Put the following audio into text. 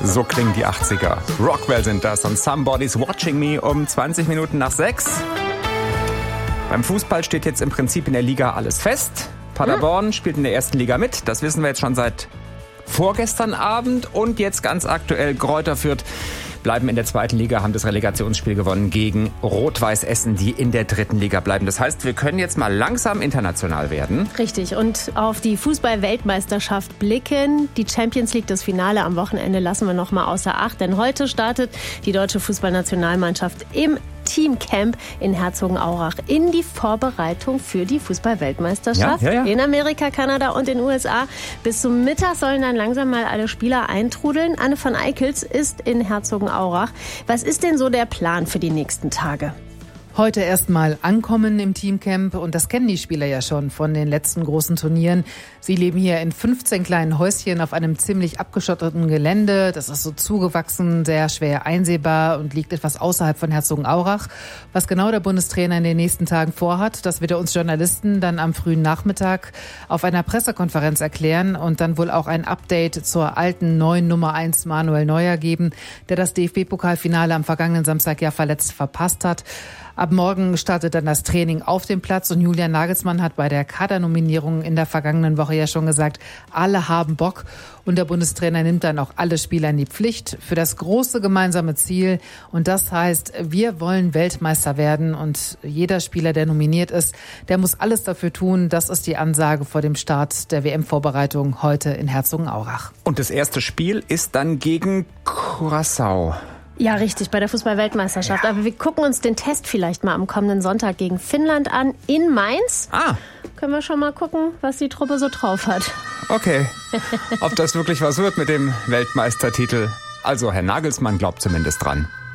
So klingen die 80er. Rockwell sind das und Somebody's Watching Me um 20 Minuten nach 6. Beim Fußball steht jetzt im Prinzip in der Liga alles fest. Paderborn spielt in der ersten Liga mit. Das wissen wir jetzt schon seit vorgestern Abend. Und jetzt ganz aktuell Greuther Fürth bleiben in der zweiten Liga, haben das Relegationsspiel gewonnen gegen Rot-Weiß Essen, die in der dritten Liga bleiben. Das heißt, wir können jetzt mal langsam international werden. Richtig, und auf die Fußball-Weltmeisterschaft blicken. Die Champions League, das Finale am Wochenende, lassen wir noch mal außer Acht. Denn heute startet die deutsche Fußballnationalmannschaft im Teamcamp in Herzogenaurach in die Vorbereitung für die Fußball-Weltmeisterschaft in Amerika, Kanada und den USA. Bis zum Mittag sollen dann langsam mal alle Spieler eintrudeln. Anne van Eickels ist in Herzogenaurach. Was ist denn so der Plan für die nächsten Tage? Heute erstmal ankommen im Teamcamp und das kennen die Spieler ja schon von den letzten großen Turnieren. Sie leben hier in 15 kleinen Häuschen auf einem ziemlich abgeschotteten Gelände. Das ist so zugewachsen, sehr schwer einsehbar und liegt etwas außerhalb von Herzogenaurach. Was genau der Bundestrainer in den nächsten Tagen vorhat, das wird er uns Journalisten dann am frühen Nachmittag auf einer Pressekonferenz erklären und dann wohl auch ein Update zur alten neuen Nummer 1 Manuel Neuer geben, der das DFB-Pokalfinale am vergangenen Samstag ja verletzt verpasst hat. Ab morgen startet dann das Training auf dem Platz und Julian Nagelsmann hat bei der Kadernominierung in der vergangenen Woche ja schon gesagt, alle haben Bock und der Bundestrainer nimmt dann auch alle Spieler in die Pflicht für das große gemeinsame Ziel und das heißt, wir wollen Weltmeister werden und jeder Spieler, der nominiert ist, der muss alles dafür tun. Das ist die Ansage vor dem Start der WM-Vorbereitung heute in Herzogenaurach. Und das erste Spiel ist dann gegen Curaçao. Ja, richtig, bei der Fußball-Weltmeisterschaft. Ja. Aber wir gucken uns den Test vielleicht mal am kommenden Sonntag gegen Finnland an, in Mainz. Können wir schon mal gucken, was die Truppe so drauf hat. Okay, ob das wirklich was wird mit dem Weltmeistertitel. Also Herr Nagelsmann glaubt zumindest dran.